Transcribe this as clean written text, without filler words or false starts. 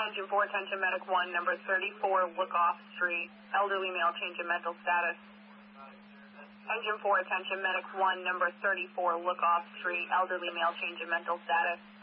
Engine 4, attention medic 1, number 34, Lookoff Street, elderly male, change in mental status. Engine 4, attention medic 1, number 34, Lookoff Street, elderly male, change in mental status.